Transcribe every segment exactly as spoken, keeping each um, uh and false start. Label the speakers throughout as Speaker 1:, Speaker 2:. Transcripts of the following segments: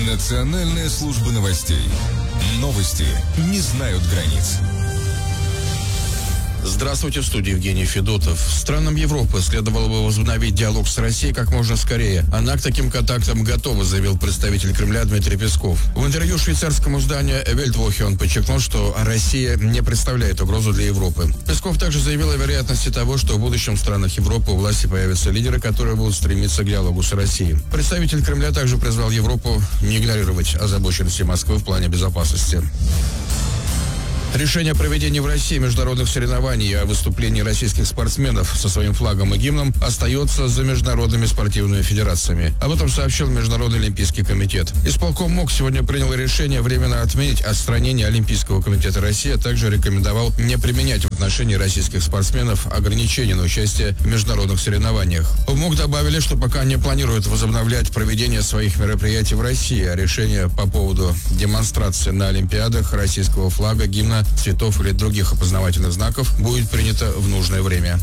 Speaker 1: Национальная служба новостей. Новости не знают границ.
Speaker 2: Здравствуйте, в студии Евгений Федотов. Странам Европы следовало бы возобновить диалог с Россией как можно скорее. Она к таким контактам готова, заявил представитель Кремля Дмитрий Песков. В интервью швейцарскому изданию Weltwoche он подчеркнул, что Россия не представляет угрозу для Европы. Песков также заявил о вероятности того, что в будущем в странах Европы у власти появятся лидеры, которые будут стремиться к диалогу с Россией. Представитель Кремля также призвал Европу не игнорировать озабоченности Москвы в плане безопасности. Решение о проведении в России международных соревнований о выступлении российских спортсменов со своим флагом и гимном остается за международными спортивными федерациями. Об этом сообщил Международный олимпийский комитет. Исполком МОК сегодня принял решение временно отменить отстранение Олимпийского комитета России, а также рекомендовал не применять в отношении российских спортсменов ограничения на участие в международных соревнованиях. В МОК добавили, что пока не планируют возобновлять проведение своих мероприятий в России, а решение по поводу демонстрации на Олимпиадах российского флага, гимна, цветов или других опознавательных знаков будет принято в нужное время.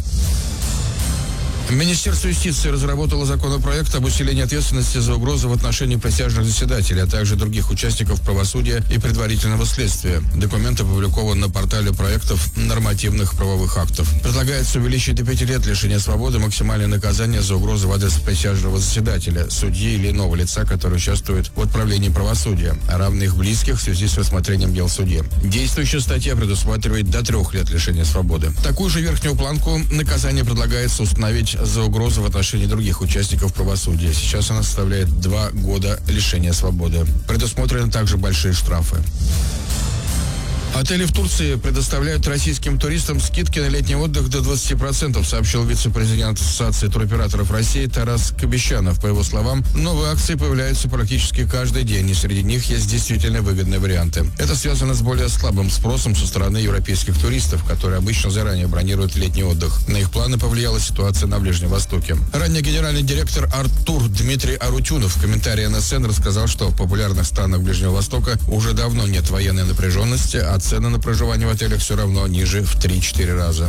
Speaker 2: Министерство юстиции разработало законопроект об усилении ответственности за угрозы в отношении присяжных заседателей, а также других участников правосудия и предварительного следствия. Документ опубликован на портале проектов нормативных правовых актов. Предлагается увеличить до пяти лет лишения свободы максимальное наказание за угрозы в адрес присяжного заседателя, судьи или иного лица, который участвует в отправлении правосудия, а равно их близких в связи с рассмотрением дел в суде. Действующая статья предусматривает до трех лет лишения свободы. Такую же верхнюю планку наказания предлагается установить за угрозу в отношении других участников правосудия. Сейчас она составляет два года лишения свободы. Предусмотрены также большие штрафы. Отели в Турции предоставляют российским туристам скидки на летний отдых до двадцати процентов, сообщил вице-президент Ассоциации туроператоров России Тарас Кобещанов. По его словам, новые акции появляются практически каждый день, и среди них есть действительно выгодные варианты. Это связано с более слабым спросом со стороны европейских туристов, которые обычно заранее бронируют летний отдых. На их планы повлияла ситуация на Ближнем Востоке. Ранее генеральный директор Арттур Дмитрий Арутюнов в комментарии эн эс эн рассказал, что в популярных странах Ближнего Востока уже давно нет военной напряженности, а цены на проживание в отелях все равно ниже в три-четыре раза.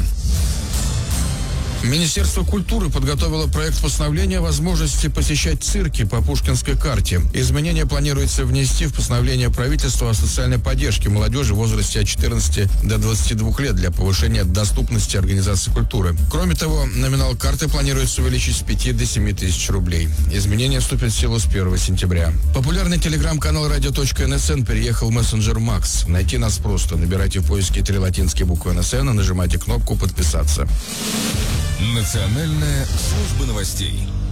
Speaker 2: Министерство культуры подготовило проект постановления о возможности посещать цирки по Пушкинской карте. Изменения планируется внести в постановление правительства о социальной поддержке молодежи в возрасте от четырнадцати до двадцати двух лет для повышения доступности организации культуры. Кроме того, номинал карты планируется увеличить с пяти до семи тысяч рублей. Изменения вступят в силу с первого сентября. Популярный телеграм-канал радио точка эн эс эн переехал в мессенджер Макс. Найти нас просто. Набирайте в поиске три латинские буквы эн эс эн и нажимайте кнопку «Подписаться».
Speaker 1: Национальная служба новостей.